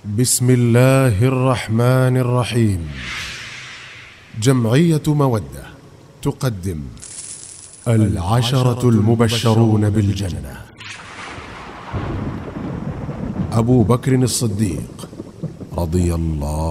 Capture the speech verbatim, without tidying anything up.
بسم الله الرحمن الرحيم. جمعية مودة تقدم العشرة المبشرون بالجنة. أبو بكر الصديق رضي الله